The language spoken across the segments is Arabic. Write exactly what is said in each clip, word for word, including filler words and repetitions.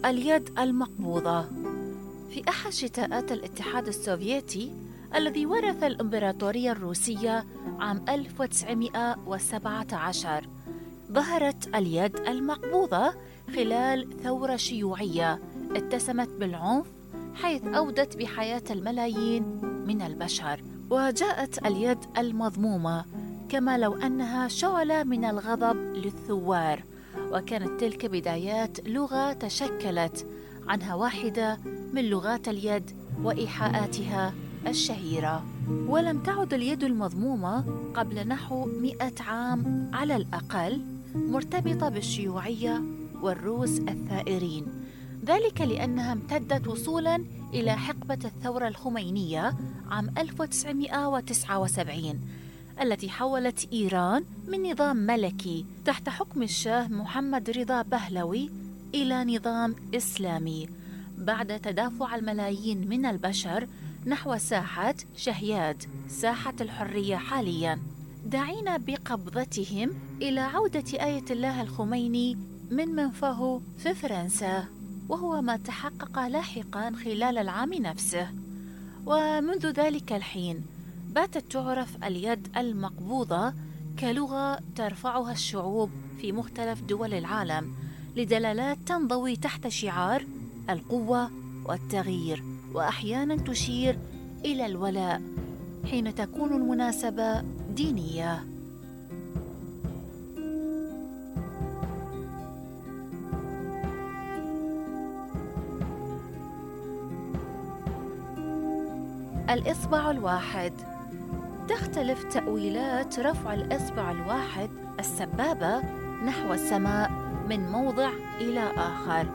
اليد المقبوضة. في أحد شتاءات الاتحاد السوفيتي الذي ورث الإمبراطورية الروسية عام ألف وتسعمائة وسبعة عشر، ظهرت اليد المقبوضة خلال ثورة شيوعية اتسمت بالعنف، حيث أودت بحياة الملايين من البشر. وجاءت اليد المضمومة كما لو أنها شعلة من الغضب للثوار، وكانت تلك بدايات لغة تشكلت عنها واحدة من لغات اليد وإيحاءاتها الشهيرة. ولم تعد اليد المضمومة قبل نحو مئة عام على الأقل مرتبطة بالشيوعية والروس الثائرين، ذلك لأنها امتدت وصولاً إلى حقبة الثورة الخمينية عام ألف وتسعمائة وتسعة وسبعين، التي حولت إيران من نظام ملكي تحت حكم الشاه محمد رضا بهلوي إلى نظام إسلامي، بعد تدافع الملايين من البشر نحو ساحة شهياد، ساحة الحرية حالياً، داعين بقبضتهم إلى عودة آية الله الخميني من منفاه في فرنسا، وهو ما تحقق لاحقاً خلال العام نفسه. ومنذ ذلك الحين باتت تعرف اليد المقبوضة كلغة ترفعها الشعوب في مختلف دول العالم لدلالات تنضوي تحت شعار القوة والتغيير، وأحياناً تشير إلى الولاء حين تكون المناسبة دينية. الإصبع الواحد. تختلف تأويلات رفع الإصبع الواحد السبابة نحو السماء من موضع إلى آخر،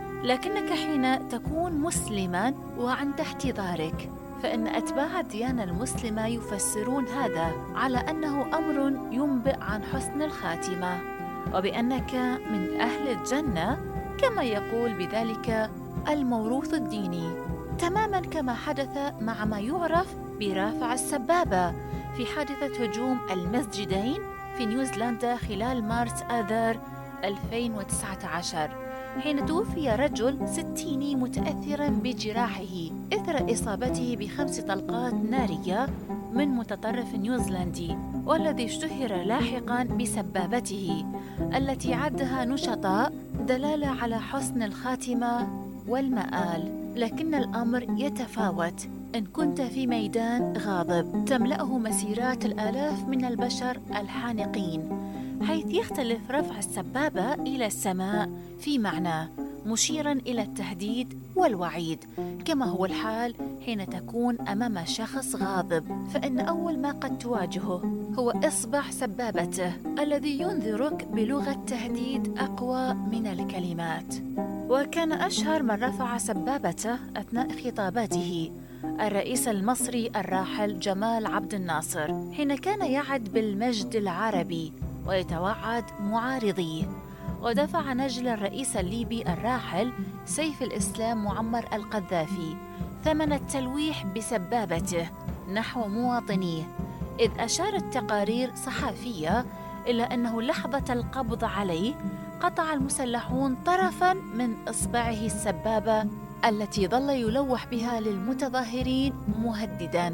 لكنك حين تكون مسلماً وعند احتضارك فإن أتباع الديانة المسلمة يفسرون هذا على أنه أمر ينبئ عن حسن الخاتمة، وبأنك من أهل الجنة كما يقول بذلك الموروث الديني، تماماً كما حدث مع ما يعرف برافع السبابة في حادثة هجوم المسجدين في نيوزيلندا خلال مارس آذار ألفين وتسعة عشر، حين توفي رجل ستيني متأثراً بجراحه إثر إصابته بخمس طلقات نارية من متطرف نيوزيلندي، والذي اشتهر لاحقاً بسبابته التي عدها نشطاء دلالة على حسن الخاتمة والمآل. لكن الأمر يتفاوت إن كنت في ميدان غاضب تملأه مسيرات الآلاف من البشر الحانقين، حيث يختلف رفع السبابة إلى السماء في معناه مشيراً إلى التهديد والوعيد، كما هو الحال حين تكون أمام شخص غاضب، فإن أول ما قد تواجهه هو إصبع سبابته الذي ينذرك بلغة تهديد أقوى من الكلمات. وكان أشهر من رفع سبابته أثناء خطاباته الرئيس المصري الراحل جمال عبد الناصر، حين كان يعد بالمجد العربي ويتوعد معارضيه، ودفع نجل الرئيس الليبي الراحل سيف الإسلام معمر القذافي ثمن التلويح بسبابته نحو مواطنيه، إذ أشارت تقارير صحفية إلى أنه لحظة القبض عليه قطع المسلحون طرفاً من إصبعه السبابة التي ظل يلوح بها للمتظاهرين مهدداً.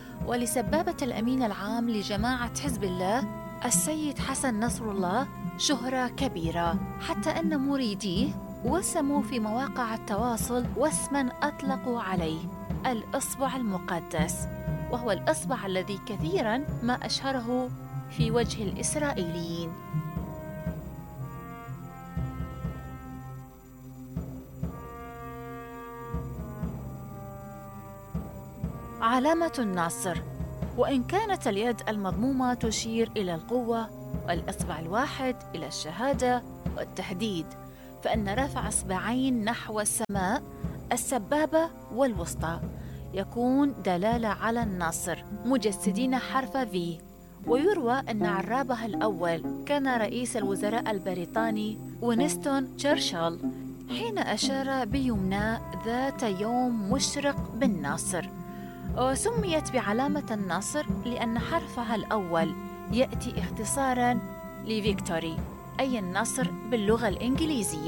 ولسبابة الأمين العام لجماعة حزب الله السيد حسن نصر الله شهرة كبيرة، حتى أن مريديه وسموا في مواقع التواصل واسماً أطلقوا عليه الإصبع المقدس، وهو الإصبع الذي كثيراً ما أشهره في وجه الإسرائيليين. علامة الناصر. وإن كانت اليد المضمومة تشير إلى القوة والإصبع الواحد إلى الشهادة والتهديد، فإن رفع إصبعين نحو السماء السبابة والوسطى يكون دلالة على النصر مجسدين حرف في. ويروى أن عرابها الأول كان رئيس الوزراء البريطاني وينستون تشرشل حين أشار بيمنى ذات يوم مشرق بالنصر، وسميت بعلامة النصر لأن حرفها الأول يأتي اختصاراً لفيكتوري أي النصر باللغة الإنجليزية،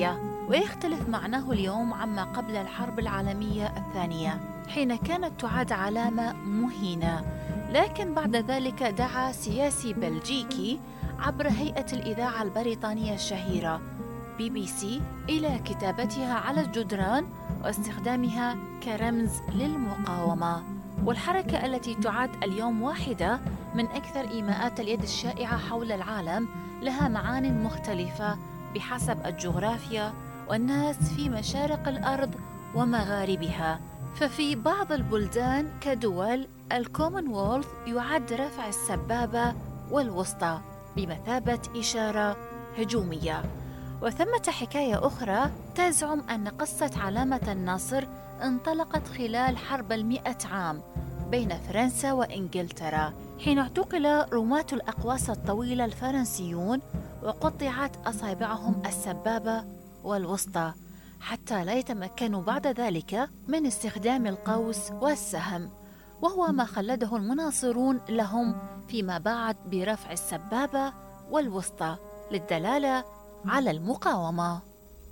ويختلف معناه اليوم عما قبل الحرب العالمية الثانية حين كانت تعد علامة مهينة. لكن بعد ذلك دعا سياسي بلجيكي عبر هيئة الإذاعة البريطانية الشهيرة بي بي سي إلى كتابتها على الجدران واستخدامها كرمز للمقاومة. والحركة التي تعد اليوم واحدة من أكثر إيماءات اليد الشائعة حول العالم لها معان مختلفة بحسب الجغرافيا والناس في مشارق الأرض ومغاربها. ففي بعض البلدان كدول الكومنولث يعد رفع السبابة والوسطى بمثابة إشارة هجومية. وثمة حكاية أخرى تزعم أن قصة علامة النصر انطلقت خلال حرب المئة عام بين فرنسا وإنجلترا، حين اعتقل رماة الأقواس الطويلة الفرنسيون وقطعت أصابعهم السبابة والوسطى حتى لا يتمكنوا بعد ذلك من استخدام القوس والسهم، وهو ما خلده المناصرون لهم فيما بعد برفع السبابة والوسطى للدلالة على المقاومة.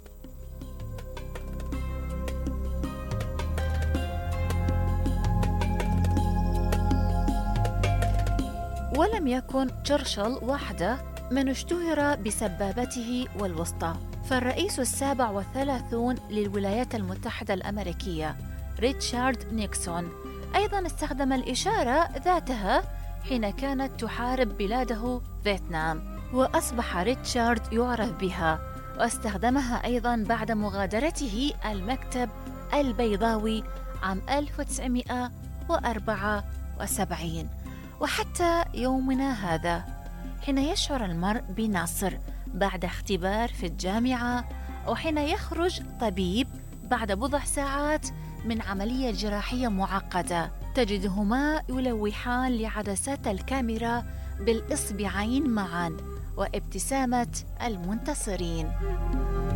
ولم يكن تشرشل وحده من اشتهر بسبابته والوسطى، فالرئيس السابع والثلاثون للولايات المتحدة الأمريكية ريتشارد نيكسون أيضاً استخدم الإشارة ذاتها حين كانت تحارب بلاده فيتنام، وأصبح ريتشارد يعرف بها، واستخدمها أيضاً بعد مغادرته المكتب البيضاوي عام ألف وتسعمائة وأربعة وسبعين. وحتى يومنا هذا حين يشعر المرء بنصر بعد اختبار في الجامعة، أو حين يخرج طبيب بعد بضع ساعات من عملية جراحية معقدة، تجدهما يلوحان لعدسات الكاميرا بالإصبعين معاً وابتسامة المنتصرين.